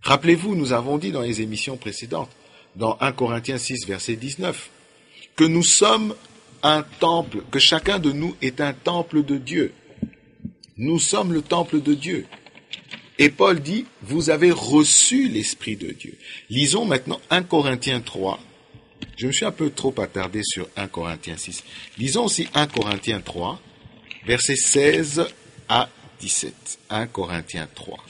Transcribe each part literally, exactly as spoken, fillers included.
Rappelez-vous, nous avons dit dans les émissions précédentes, dans un Corinthiens six, verset dix-neuf, que nous sommes un temple, que chacun de nous est un temple de Dieu. Nous sommes le temple de Dieu. Et Paul dit, vous avez reçu l'Esprit de Dieu. Lisons maintenant un Corinthiens trois. Je me suis un peu trop attardé sur un Corinthiens six. Lisons aussi un Corinthiens trois, versets seize à dix-sept. un Corinthiens trois.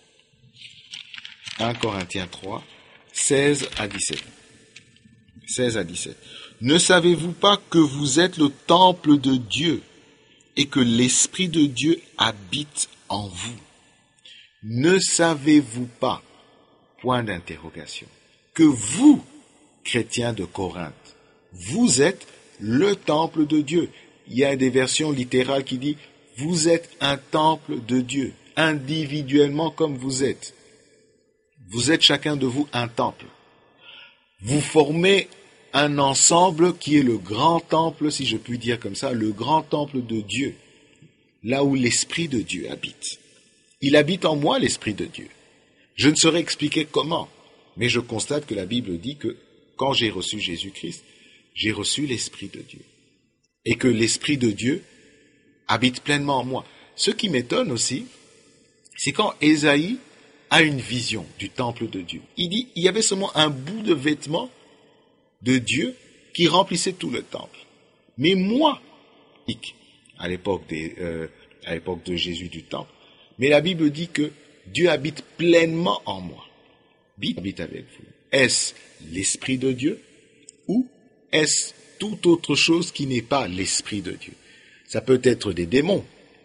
un Corinthiens trois, seize à dix-sept. seize à dix-sept. Ne savez-vous pas que vous êtes le temple de Dieu et que l'Esprit de Dieu habite en vous? Ne savez-vous pas, point d'interrogation, que vous, chrétiens de Corinthe, vous êtes le temple de Dieu. Il y a des versions littérales qui disent, vous êtes un temple de Dieu, individuellement comme vous êtes. Vous êtes chacun de vous un temple. Vous formez un ensemble qui est le grand temple, si je puis dire comme ça, le grand temple de Dieu, là où l'Esprit de Dieu habite. Il habite en moi, l'Esprit de Dieu. Je ne saurais expliquer comment, mais je constate que la Bible dit que quand j'ai reçu Jésus-Christ, j'ai reçu l'Esprit de Dieu. Et que l'Esprit de Dieu habite pleinement en moi. Ce qui m'étonne aussi, c'est quand Ésaïe a une vision du temple de Dieu. Il dit, il y avait seulement un bout de vêtement de Dieu qui remplissait tout le temple. Mais moi, à l'époque, des, euh, à l'époque de Jésus du temple, mais la Bible dit que Dieu habite pleinement en moi. Dieu habite avec vous. Est-ce l'Esprit de Dieu ou est-ce toute autre chose qui n'est pas l'Esprit de Dieu? Ça peut être des démons.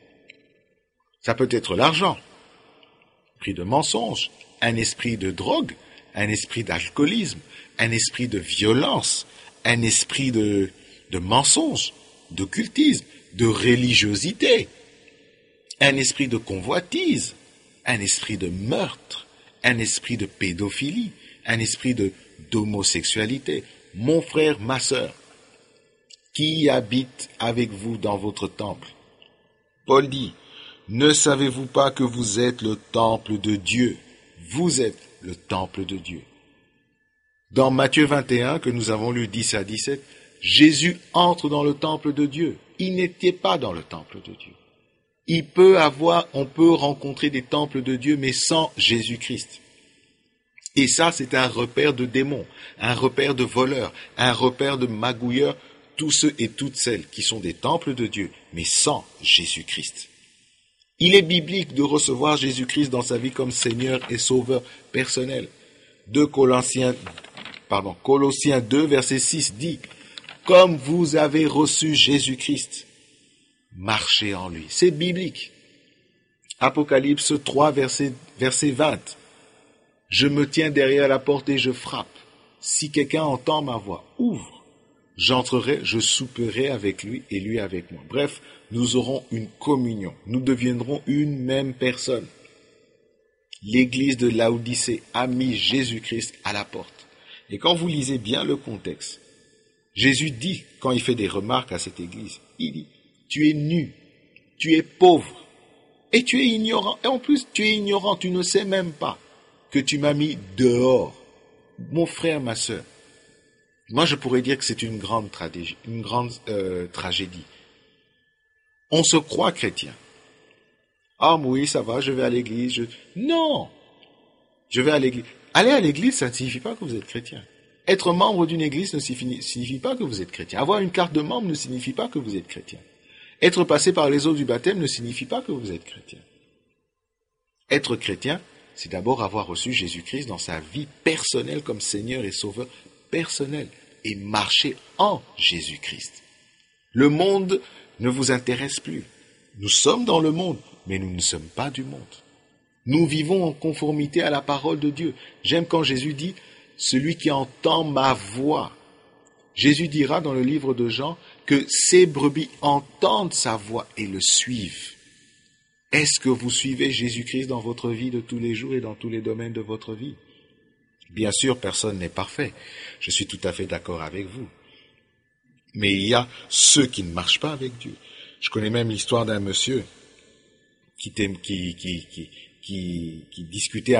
Ça peut être l'argent, un esprit de mensonge, un esprit de drogue, un esprit d'alcoolisme, un esprit de violence, un esprit de, de mensonge, d'occultisme, de religiosité, un esprit de convoitise, un esprit de meurtre, un esprit de pédophilie, un esprit de, d'homosexualité. Mon frère, ma sœur, qui habite avec vous dans votre temple? Paul dit, ne savez-vous pas que vous êtes le temple de Dieu? Vous êtes le temple de Dieu. Dans Matthieu vingt et un, que nous avons lu dix à dix-sept, Jésus entre dans le temple de Dieu. Il n'était pas dans le temple de Dieu. Il peut avoir, on peut rencontrer des temples de Dieu, mais sans Jésus-Christ. Et ça, c'est un repère de démons, un repère de voleurs, un repère de magouilleurs, tous ceux et toutes celles qui sont des temples de Dieu, mais sans Jésus-Christ. Il est biblique de recevoir Jésus-Christ dans sa vie comme Seigneur et Sauveur personnel. deux Colossiens, pardon, Colossiens deux, verset six dit, « Comme vous avez reçu Jésus-Christ, marchez en lui. » C'est biblique. Apocalypse trois, verset, verset vingt. « Je me tiens derrière la porte et je frappe. Si quelqu'un entend ma voix, ouvre. J'entrerai, je souperai avec lui et lui avec moi. » Bref, nous aurons une communion. Nous deviendrons une même personne. L'église de Laodicée a mis Jésus-Christ à la porte. Et quand vous lisez bien le contexte, Jésus dit, quand il fait des remarques à cette église, il dit, tu es nu, tu es pauvre, et tu es ignorant. Et en plus, tu es ignorant, tu ne sais même pas que tu m'as mis dehors. Mon frère, ma sœur, moi je pourrais dire que c'est une grande tragédie. Une grande, euh, tragédie. On se croit chrétien. Ah oui, ça va, je vais à l'église. Je... Non, je vais à l'église. Aller à l'église, ça ne signifie pas que vous êtes chrétien. Être membre d'une église ne signifie pas que vous êtes chrétien. Avoir une carte de membre ne signifie pas que vous êtes chrétien. Être passé par les eaux du baptême ne signifie pas que vous êtes chrétien. Être chrétien, c'est d'abord avoir reçu Jésus-Christ dans sa vie personnelle comme Seigneur et Sauveur personnel et marcher en Jésus-Christ. Le monde ne vous intéresse plus. Nous sommes dans le monde, mais nous ne sommes pas du monde. Nous vivons en conformité à la parole de Dieu. J'aime quand Jésus dit « Celui qui entend ma voix ». Jésus dira dans le livre de Jean que ses brebis entendent sa voix et le suivent. Est-ce que vous suivez Jésus-Christ dans votre vie de tous les jours et dans tous les domaines de votre vie? Bien sûr, personne n'est parfait. Je suis tout à fait d'accord avec vous. Mais il y a ceux qui ne marchent pas avec Dieu. Je connais même l'histoire d'un monsieur qui, qui, qui, qui, qui, qui discutait